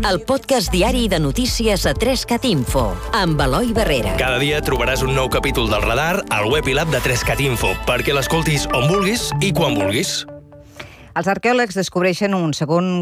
el podcast diari de notícies a 3CAT Info, amb Eloi Barrera. Cada dia trobaràs un nou capítol del Radar al web i l'app de 3CAT Info, perquè l'escoltis on vulguis i quan vulguis. Els arqueòlegs descobreixen un segon